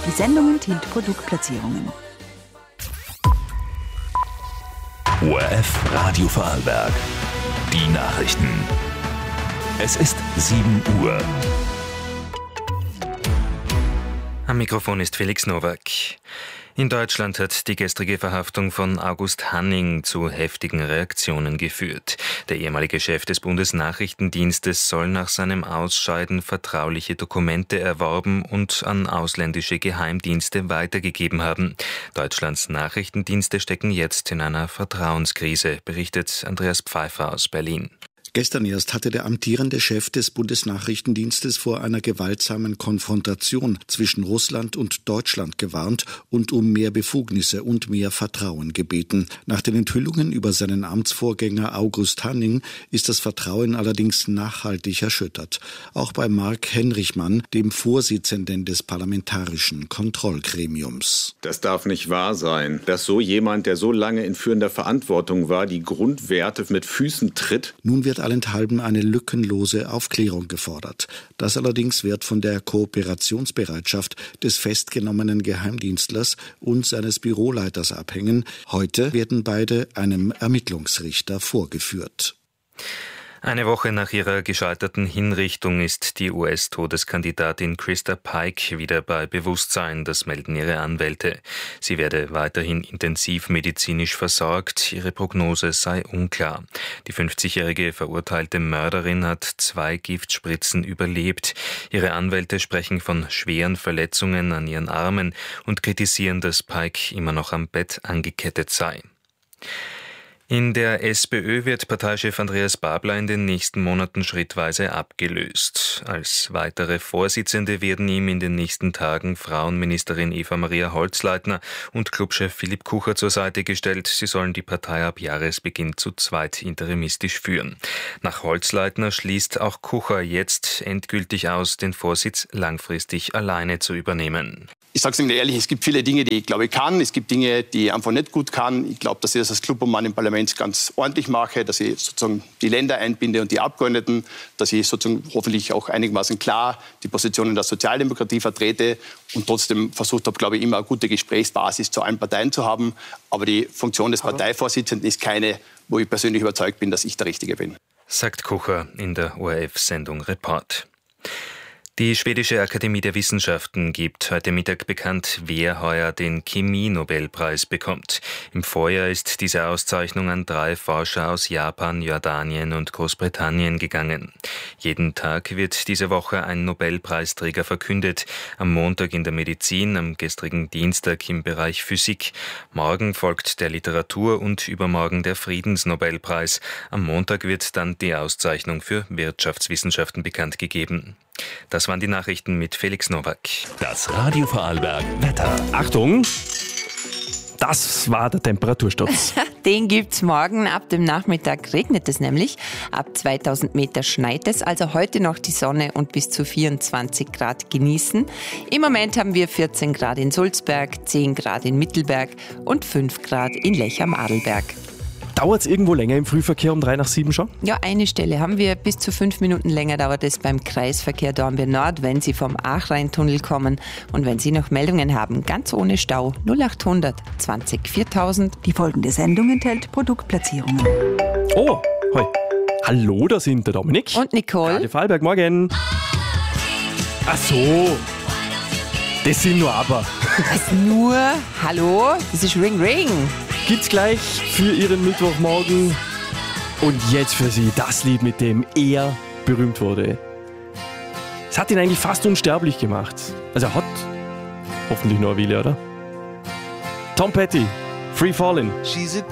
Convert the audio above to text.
Die Sendung enthält Produktplatzierungen. ORF Radio Vorarlberg. Die Nachrichten. Es ist 7 Uhr. Am Mikrofon ist Felix Nowak. In Deutschland hat die gestrige Verhaftung von August Hanning zu heftigen Reaktionen geführt. Der ehemalige Chef des Bundesnachrichtendienstes soll nach seinem Ausscheiden vertrauliche Dokumente erworben und an ausländische Geheimdienste weitergegeben haben. Deutschlands Nachrichtendienste stecken jetzt in einer Vertrauenskrise, berichtet Andreas Pfeiffer aus Berlin. Gestern erst hatte der amtierende Chef des Bundesnachrichtendienstes vor einer gewaltsamen Konfrontation zwischen Russland und Deutschland gewarnt und um mehr Befugnisse und mehr Vertrauen gebeten. Nach den Enthüllungen über seinen Amtsvorgänger August Hanning ist das Vertrauen allerdings nachhaltig erschüttert. Auch bei Mark Henrichmann, dem Vorsitzenden des Parlamentarischen Kontrollgremiums. Das darf nicht wahr sein, dass so jemand, der so lange in führender Verantwortung war, die Grundwerte mit Füßen tritt. Nun wird allenthalben eine lückenlose Aufklärung gefordert. Das allerdings wird von der Kooperationsbereitschaft des festgenommenen Geheimdienstlers und seines Büroleiters abhängen. Heute werden beide einem Ermittlungsrichter vorgeführt. Eine Woche nach ihrer gescheiterten Hinrichtung ist die US-Todeskandidatin Krista Pike wieder bei Bewusstsein, das melden ihre Anwälte. Sie werde weiterhin intensivmedizinisch versorgt, ihre Prognose sei unklar. Die 50-jährige verurteilte Mörderin hat 2 Giftspritzen überlebt. Ihre Anwälte sprechen von schweren Verletzungen an ihren Armen und kritisieren, dass Pike immer noch am Bett angekettet sei. In der SPÖ wird Parteichef Andreas Babler in den nächsten Monaten schrittweise abgelöst. Als weitere Vorsitzende werden ihm in den nächsten Tagen Frauenministerin Eva-Maria Holzleitner und Clubchef Philipp Kucher zur Seite gestellt. Sie sollen die Partei ab Jahresbeginn zu zweit interimistisch führen. Nach Holzleitner schließt auch Kucher jetzt endgültig aus, den Vorsitz langfristig alleine zu übernehmen. Ich sage es Ihnen ehrlich, es gibt viele Dinge, die ich glaube ich kann. Es gibt Dinge, die ich einfach nicht gut kann. Ich glaube, dass ich das als Clubobmann im Parlament ganz ordentlich mache, dass ich sozusagen die Länder einbinde und die Abgeordneten, dass ich sozusagen hoffentlich auch einigermaßen klar die Positionen der Sozialdemokratie vertrete und trotzdem versucht habe, glaube ich, immer eine gute Gesprächsbasis zu allen Parteien zu haben. Aber die Funktion des Parteivorsitzenden ist keine, wo ich persönlich überzeugt bin, dass ich der Richtige bin. Sagt Kucher in der ORF-Sendung Report. Die Schwedische Akademie der Wissenschaften gibt heute Mittag bekannt, wer heuer den Chemie-Nobelpreis bekommt. Im Vorjahr ist diese Auszeichnung an 3 Forscher aus Japan, Jordanien und Großbritannien gegangen. Jeden Tag wird diese Woche ein Nobelpreisträger verkündet. Am Montag in der Medizin, am gestrigen Dienstag im Bereich Physik. Morgen folgt der Literatur- und übermorgen der Friedensnobelpreis. Am Montag wird dann die Auszeichnung für Wirtschaftswissenschaften bekannt gegeben. Das waren die Nachrichten mit Felix Nowak. Das Radio Vorarlberg Wetter. Achtung! Das war der Temperatursturz. Den gibt's morgen. Ab dem Nachmittag regnet es nämlich. Ab 2000 Meter schneit es. Also heute noch die Sonne und bis zu 24 Grad genießen. Im Moment haben wir 14 Grad in Sulzberg, 10 Grad in Mittelberg und 5 Grad in Lech am Adelberg. Dauert es irgendwo länger im Frühverkehr um 3 nach 7 schon? Ja, eine Stelle haben wir. Bis zu 5 Minuten länger dauert es beim Kreisverkehr Dornbirn Nord, wenn Sie vom Aachreintunnel kommen. Und wenn Sie noch Meldungen haben, ganz ohne Stau, 0800 20 4000. Die folgende Sendung enthält Produktplatzierungen. Oh, hoi. Hallo, da sind der Dominik. Und Nicole. Radio Vorarlberg, morgen. Ach so. Das sind nur aber. Was nur? Hallo? Das ist Ring Ring. Gibt's gleich für Ihren Mittwochmorgen. Und jetzt für Sie das Lied, mit dem er berühmt wurde. Es hat ihn eigentlich fast unsterblich gemacht. Also er hat hoffentlich nur eine Weile, oder? Tom Petty, Free Fallin'.